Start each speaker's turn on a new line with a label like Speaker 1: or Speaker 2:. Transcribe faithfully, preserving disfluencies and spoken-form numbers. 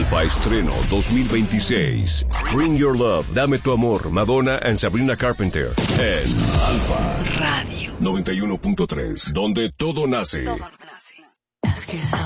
Speaker 1: Alfa Estreno dos mil veintiséis. Bring Your Love, Dame Tu Amor, Madonna and Sabrina Carpenter. En Alfa
Speaker 2: Radio
Speaker 1: noventa y uno punto tres, donde todo nace.
Speaker 2: Todo nace. Ask yourself.